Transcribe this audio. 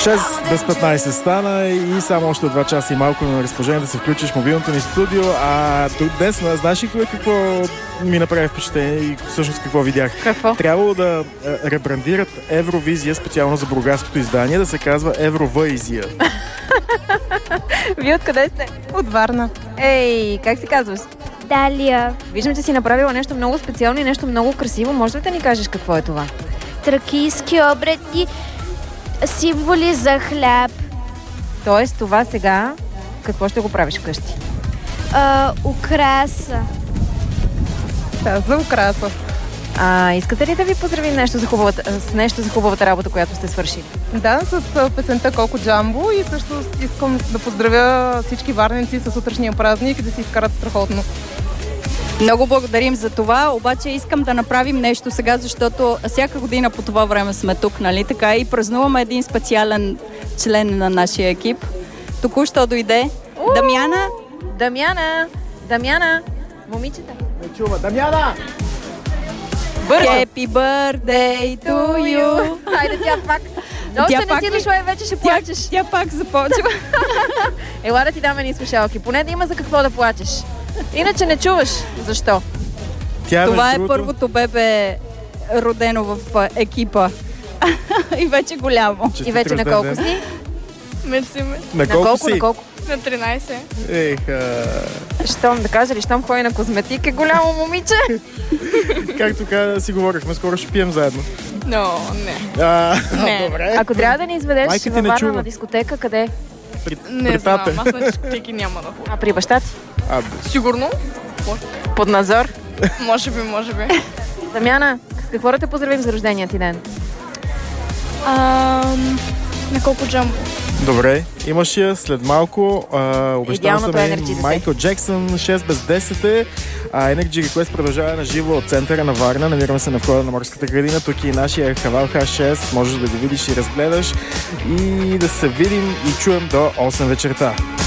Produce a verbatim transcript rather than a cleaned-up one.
шест без петнайсет стана и само още два часа и малко на разположение да се включиш в мобилното ни студио. А днес, знаеш ли какво ми направи впечатление и всъщност какво видях? Какво? Трябвало да ребрандират Евровизия специално за бургаското издание, да се казва Евровизия. Вие откъде сте? От Варна. Ей, как се казваш? Далия. Виждам, че си направила нещо много специално и нещо много красиво. Може ли да ни кажеш какво е това? Тракийски обреди, символи за хляб. Тоест, това сега какво ще го правиш вкъщи? А, украса. Да, за украса. А искате ли да ви поздравим нещо за хубавата, с нещо за хубавата работа, която сте свършили? Да, с песента Коко Джамбо и също искам да поздравя всички варненци с утрешния празник и да си изкарат страхотно. Много благодарим за това, обаче искам да направим нещо сега, защото всяка година по това време сме тук, нали така, и празнуваме един специален член на нашия екип. Току-що дойде Дамяна. Дамяна! Дамяна! Момичета! Не чува. Дамяна! Бързо! Happy birthday to you! Хайде тя пак! Но още не си дошла и вече ще плачеш. Тя, тя пак започва. Ела да ти дам едни слушалки. Поне да има за какво да плачеш. Иначе не чуваш. Защо? Тя, това е другото... първото бебе родено в екипа. И вече голямо. И вече на колко си? Мерси ме. На колко, на колко си? На колко? На тринайсет. Еха... Щом да кажа ли, щом ходи на козметик е голямо момиче. Както каза, си говорихме, скоро ще пием заедно. Но, не. А, Не. добре. Ако трябва да ни изведеш Майка ти във не Варна чува. на дискотека, къде? При, Не при знам, тате. аз на дискотеки няма да ходя. А при баща ти? А, Сигурно? Под надзор? Може би, може би. Дамяна, с какво да те поздравим за рождения ти ден? Ам, на колко джамбо? добре, имаш я след малко. А, обещава Идеалното съм Energy и дете. Майкъл Джексън, шест без десет е. А Energy Request продължава на живо от центъра на Варна. Намираме се на входа на морската градина. Тук е и нашия Хавал Х шест. Можеш да го видиш и разгледаш. И да се видим и чуем до осем вечерта.